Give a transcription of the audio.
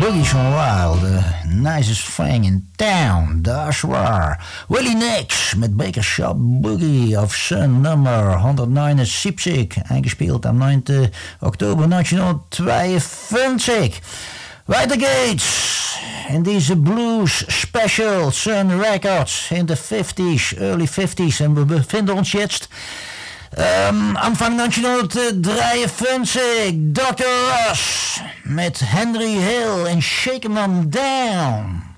Boogies van Wild, the nicest thing in town, dat is waar. Willie Nix met Baker Shop Boogie of Sun nummer 179, eingespeeld am 9. oktober 1952. Weiter geht's in deze blues special Sun Records in de 50s, early 50s en we bevinden ons jetzt Anfang 1953, Dr. Rush met Henry Hill en Shake 'em Down.